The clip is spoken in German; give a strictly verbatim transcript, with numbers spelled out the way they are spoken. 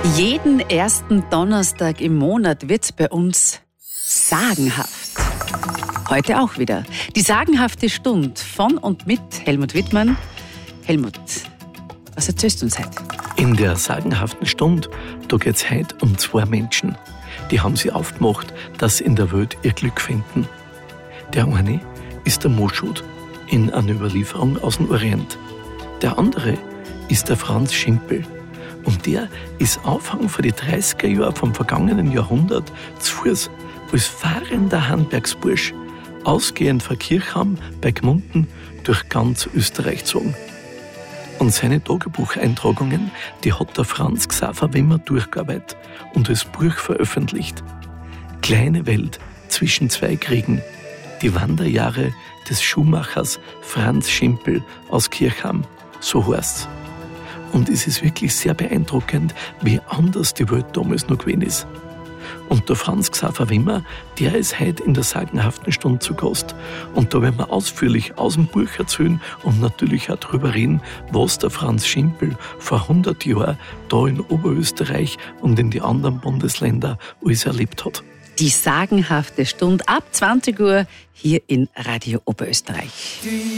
Jeden ersten Donnerstag im Monat wird's bei uns sagenhaft. Heute auch wieder. Die sagenhafte Stunde von und mit Helmut Wittmann. Helmut, was erzählst du uns heute? In der sagenhaften Stunde, da geht's heute um zwei Menschen. Die haben sich aufgemacht, dass sie in der Welt ihr Glück finden. Der eine ist der Moschud in einer Überlieferung aus dem Orient. Der andere ist der Franz Schimpel. Und der ist Anfang von den dreißiger Jahren vom vergangenen Jahrhundert zu Fuß als fahrender Handwerksbursch ausgehend von Kirchheim bei Gmunden durch ganz Österreich gezogen. Und seine Tagebucheintragungen, die hat der Franz Xaver Wimmer durchgearbeitet und als Buch veröffentlicht. Kleine Welt zwischen zwei Kriegen, die Wanderjahre des Schuhmachers Franz Schimpel aus Kirchheim, so heißt's. Und es ist wirklich sehr beeindruckend, wie anders die Welt damals noch gewesen ist. Und der Franz Xaver Wimmer, der ist heute in der sagenhaften Stunde zu Gast. Und da werden wir ausführlich aus dem Buch erzählen und natürlich auch darüber reden, was der Franz Schimpel vor hundert Jahren da in Oberösterreich und in die anderen Bundesländer alles erlebt hat. Die sagenhafte Stunde ab zwanzig Uhr hier in Radio Oberösterreich.